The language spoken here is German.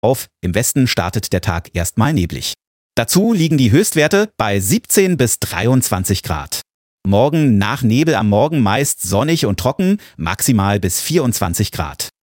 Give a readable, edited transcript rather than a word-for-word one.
auf. Im Westen startet der Tag erstmal neblig. Dazu liegen die Höchstwerte bei 17 bis 23 Grad. Morgen nach Nebel am Morgen meist sonnig und trocken, maximal bis 24 Grad.